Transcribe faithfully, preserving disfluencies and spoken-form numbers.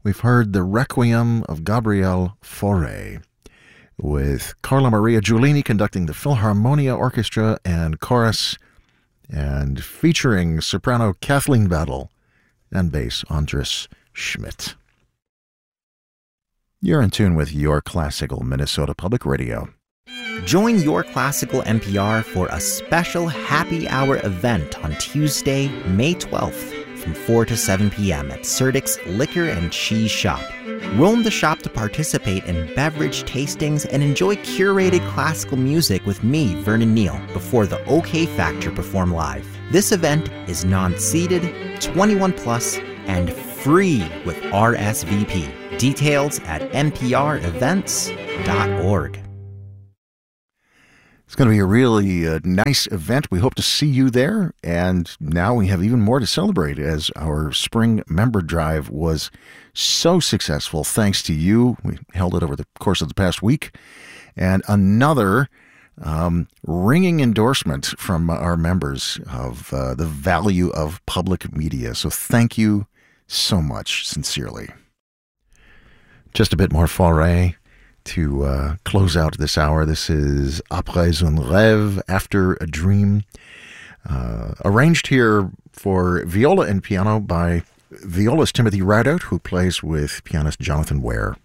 we've heard the Requiem of Gabriel Fauré, with Carla Maria Giulini conducting the Philharmonia Orchestra and Chorus, and featuring soprano Kathleen Battle and bass Andres Schmidt. You're in tune with Your Classical Minnesota Public Radio. Join Your Classical N P R for a special happy hour event on Tuesday, May twelfth from four to seven p.m. at Serdik's Liquor and Cheese Shop. Roam the shop to participate in beverage tastings and enjoy curated classical music with me, Vernon Neal, before the OK Factor perform live. This event is non-seated, twenty-one plus, and free with R S V P. Details at n p r events dot org. It's going to be a really uh, nice event. We hope to see you there. And now we have even more to celebrate, as our spring member drive was so successful thanks to you. We held it over the course of the past week. And another um, ringing endorsement from our members of uh, the value of public media. So thank you so much, sincerely. Just a bit more Fauré to uh, close out this hour. This is Après un rêve, After a Dream, uh, arranged here for viola and piano by violist Timothy Ridout, who plays with pianist Jonathan Ware.